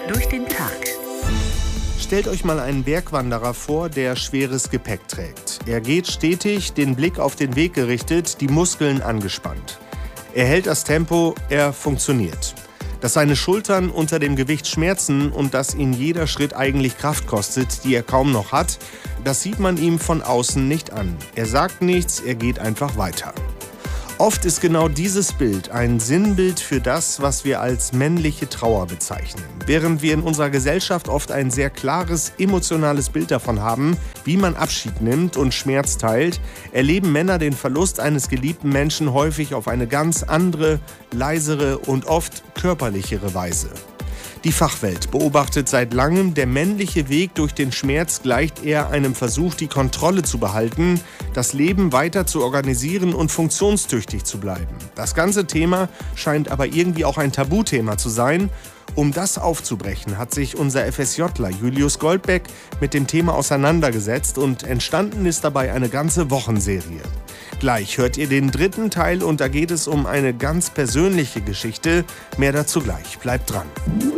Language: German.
durch den Tag. Stellt euch mal einen Bergwanderer vor, der schweres Gepäck trägt. Er geht stetig, den Blick auf den Weg gerichtet, die Muskeln angespannt. Er hält das Tempo, er funktioniert. Dass seine Schultern unter dem Gewicht schmerzen und dass ihn jeder Schritt eigentlich Kraft kostet, die er kaum noch hat, das sieht man ihm von außen nicht an. Er sagt nichts, er geht einfach weiter. Oft ist genau dieses Bild ein Sinnbild für das, was wir als männliche Trauer bezeichnen. Während wir in unserer Gesellschaft oft ein sehr klares, emotionales Bild davon haben, wie man Abschied nimmt und Schmerz teilt, erleben Männer den Verlust eines geliebten Menschen häufig auf eine ganz andere, leisere und oft körperlichere Weise. Die Fachwelt beobachtet seit langem, der männliche Weg durch den Schmerz gleicht eher einem Versuch, die Kontrolle zu behalten, das Leben weiter zu organisieren und funktionstüchtig zu bleiben. Das ganze Thema scheint aber irgendwie auch ein Tabuthema zu sein. Um das aufzubrechen, hat sich unser FSJler Julius Goldbeck mit dem Thema auseinandergesetzt und entstanden ist dabei eine ganze Wochenserie. Gleich hört ihr den 3. Teil und da geht es um eine ganz persönliche Geschichte. Mehr dazu gleich. Bleibt dran.